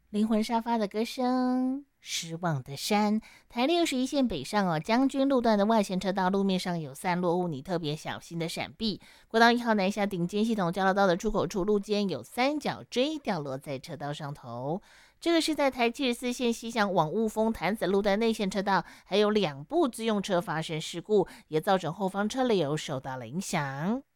灵魂沙发的歌声，失望的山。台61线北上将军路段的外线车道路面上有散落物，你特别小心的闪避。国道1号南下顶尖系统交流道的出口处路肩有三角锥掉落在车道上头。这个是在台74线西向往雾峰潭子路段内线车道，还有2部自用车发生事故，也造成后方车流受到了影响。